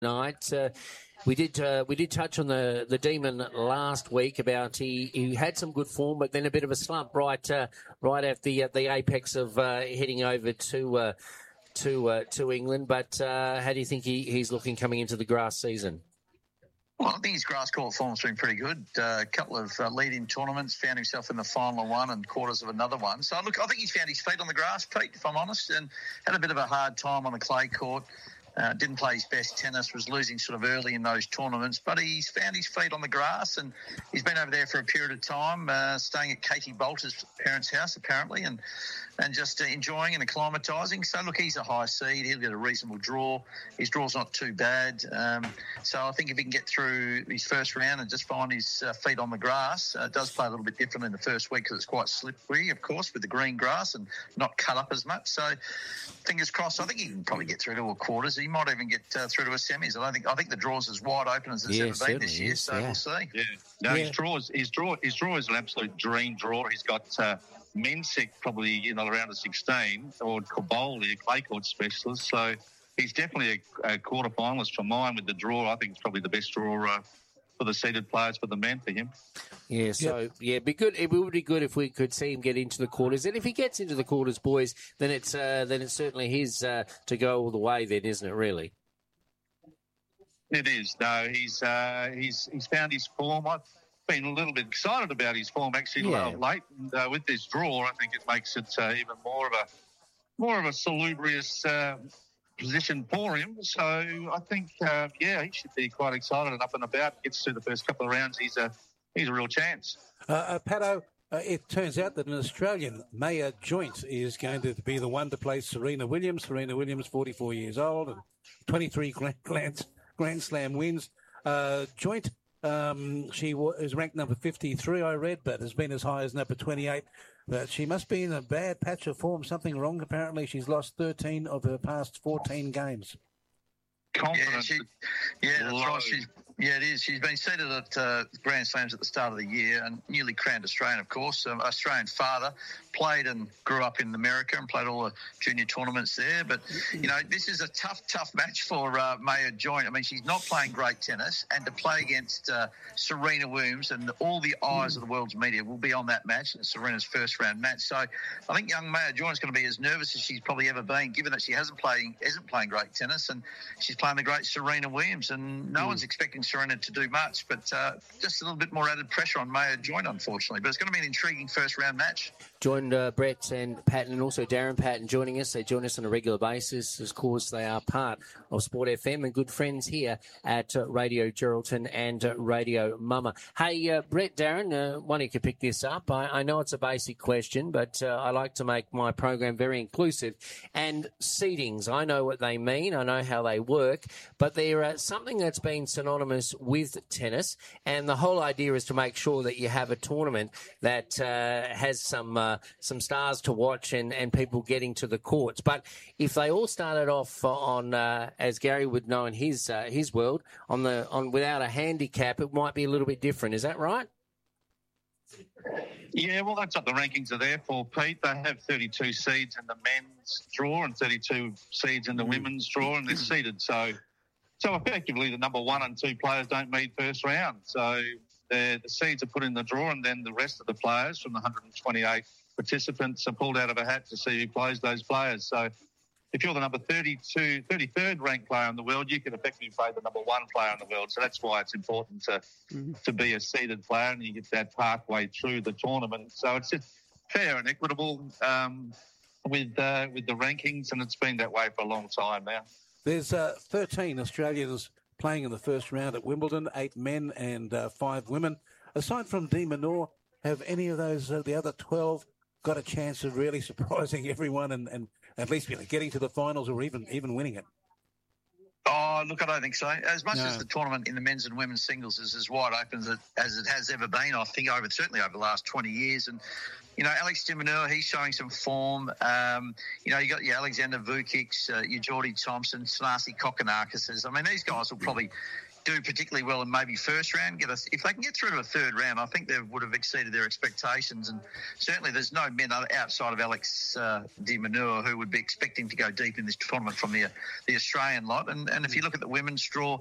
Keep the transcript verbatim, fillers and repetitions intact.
night. Uh, we did uh, we did touch on the, the Demon last week about he, he had some good form, but then a bit of a slump right uh, right at the at the apex of uh, heading over to uh, to uh, to England. But uh, how do you think he, he's looking coming into the grass season? Well, I think his grass court form's been pretty good. Uh, a couple of uh, lead-in tournaments, found himself in the final of one and quarters of another one. So, look, I think he's found his feet on the grass, Pete, if I'm honest, and had a bit of a hard time on the clay court. Uh, didn't play his best tennis, was losing sort of early in those tournaments, but he's found his feet on the grass, and he's been over there for a period of time, uh, staying at Katie Bolter's parents' house, apparently, and and just uh, enjoying and acclimatising. So, look, he's a high seed. He'll get a reasonable draw. His draw's not too bad. Um, so I think if he can get through his first round and just find his uh, feet on the grass, uh, it does play a little bit different in the first week because it's quite slippery, of course, with the green grass and not cut up as much. So, fingers crossed. I think he can probably get through to a quarters. He might even get uh, through to a semis. I don't think. I think the draw's as wide open as it's yeah, ever been this year. Is, so yeah. we'll see. Yeah, no, yeah. his draw is his draw. His draw is an absolute dream draw. He's got uh, Mensik probably you know around a sixteen, or Kaboli, a clay court specialist. So he's definitely a, a quarter finalist for mine with the draw. I think it's probably the best draw uh, for the seeded players for the men for him. Yeah, so, yep. yeah, it'd be good. It would be good if we could see him get into the quarters. And if he gets into the quarters, boys, then it's uh, then it's certainly his uh, to go all the way then, isn't it, really? It is. No, he's uh, he's he's found his form. I've been a little bit excited about his form actually yeah. uh, late. And, uh, with this draw, I think it makes it uh, even more of a more of a salubrious uh, position for him. So I think, uh, yeah, he should be quite excited and up and about. Gets through the first couple of rounds, he's a he's a real chance. Uh, uh, Pato, uh, it turns out that an Australian, Maya Joint, is going to be the one to play Serena Williams. Serena Williams, forty-four years old, and twenty-three Grand, Grand, Grand Slam wins. Uh, Joint, um, she w- is ranked number fifty-three, I read, but has been as high as number twenty-eight. But she must be in a bad patch of form, something wrong. Apparently, she's lost thirteen of her past fourteen games. Confidence. Yeah, she, yeah that's right. She's, yeah, it is. She's been seated at uh, Grand Slams at the start of the year and newly crowned Australian, of course. Um, Australian father, played and grew up in America and played all the junior tournaments there. But, you know, this is a tough, tough match for uh, Maya Joint. I mean, she's not playing great tennis, and to play against uh, Serena Williams, and all the eyes of the world's media will be on that match, and Serena's first round match. So I think young Maya Joint's going to be as nervous as she's probably ever been, given that she hasn't playing, isn't playing great tennis, and she's playing the great Serena Williams, and no mm. one's expecting Serena to do much, but uh, just a little bit more added pressure on Maya Joint, unfortunately. But it's going to be an intriguing first round match. Joined uh, Brett and Patton, and also Darren Patton joining us. They join us on a regular basis. Of course, they are part of Sport F M and good friends here at uh, Radio Geraldton and uh, Radio Mama. Hey, uh, Brett, Darren, uh, one of you could pick this up. I, I know it's a basic question, but uh, I like to make my program very inclusive. And seedings, I know what they mean. I know how they work, but they're uh, something that's been synonymous with tennis. And the whole idea is to make sure that you have a tournament that uh, has some uh, some stars to watch and, and people getting to the courts. But if they all started off on, uh, as Gary would know in his uh, his world, on the on without a handicap, it might be a little bit different. Is that right? Yeah, well, that's what the rankings are there for, Pete. They have thirty-two seeds in the men's draw and thirty-two seeds in the women's draw, and they're seeded. So, so effectively, the number one and two players don't meet first round. So the seeds are put in the draw, and then the rest of the players from the one hundred twenty-eight participants are pulled out of a hat to see who plays those players. So if you're the number thirty-two, thirty-third ranked player in the world, you can effectively play the number one player in the world. So that's why it's important to mm-hmm. to be a seeded player, and you get that pathway through the tournament. So it's just fair and equitable um, with uh, with the rankings, and it's been that way for a long time now. There's uh, thirteen Australians playing in the first round at Wimbledon, eight men and uh, five women. Aside from Dee Menor, have any of those, uh, the other twelve, got a chance of really surprising everyone and, and at least you know, getting to the finals or even even winning it? Oh, look, I don't think so. As much no. as the tournament in the men's and women's singles is as wide open as it, as it has ever been, I think, over certainly over the last twenty years. And you know, Alex de Minaur, he's showing some form. Um, you know, you got your Alexander Vukics, uh, your Geordie Thompson, Sanasi Kokonakis. I mean, these guys will probably do particularly well in maybe first round. Get us if they can get through to a third round, I think they would have exceeded their expectations. And certainly, there's no men outside of Alex uh, de Minaur who would be expecting to go deep in this tournament from the the Australian lot. And and if you look at the women's draw,